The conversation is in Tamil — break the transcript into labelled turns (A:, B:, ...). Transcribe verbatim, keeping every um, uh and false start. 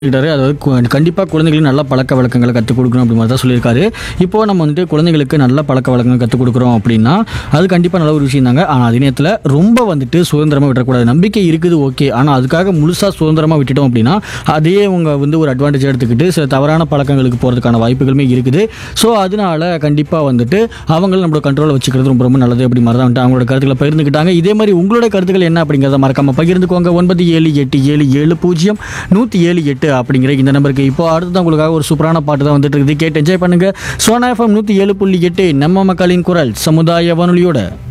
A: சொல்லிட்டாரு. அதாவது கு கண்டிப்பா குழந்தைகளுக்கு நல்ல பழக்கவழக்கங்கள கத்துக் குடுக்கணும் அப்படி மாரி தான் சொல்லியிருக்காரு. இப்போ நம்ம வந்துட்டு குழந்தைகளுக்கு நல்ல பழக்கவழக்கங்கள் கத்துக் குடுக்குறோம் அப்படின்னா, அது கண்டிப்பா நல்ல ஒரு விஷயம் தாங்க. ஆனா அதே நேரத்தில ரொம்ப வந்துட்டு சுதந்திரமா விட்டுறக்கூடாது. நம்பிக்கை இருக்குது ஓகே. ஆனா அதுக்காக முழுசா சுதந்திரமா விட்டுட்டோம் அப்படின்னா, அதையே அவங்க வந்து ஒரு அட்வான்டேஜா எடுத்துக்கிட்டு சில தவறான பழக்கங்களுக்கு போறதுக்கான வாய்ப்புகளுமே இருக்குது. ஸோ அதனால கண்டிப்பா வந்துட்டு அவங்கள நம்மளோட கண்ட்ரோல்ல வச்சுக்கிறது ரொம்ப ரொம்ப நல்லது அப்படி மாரி தான் வந்துட்டு அவங்களோட கருத்துக்கள பகிர்ந்துக்கிட்டாங்க. இதே மாரி உங்களுடைய கருத்துக்கள் என்ன அப்படிங்கிறத மறக்காம பகிர்ந்துக்கோங்க. ஒன்பது ஏழு எட்டு ஏழு ஏழு பூஜ்ஜியம் நூற்றி ஏழு எட்டு அப்படிங்கிற இந்த நம்பருக்கு. இப்போ அடுத்ததான் உங்களுக்காக ஒரு சூப்பரான பாட்டு தான் வந்துட்டு இருக்குது. கேட்டு என்ஜாய் பண்ணுங்க. சோனா எஃப்எம் நூற்றி ஏழு புள்ளி எட்டு நம்ம மக்களின் குரல் சமுதாய வானொலியோட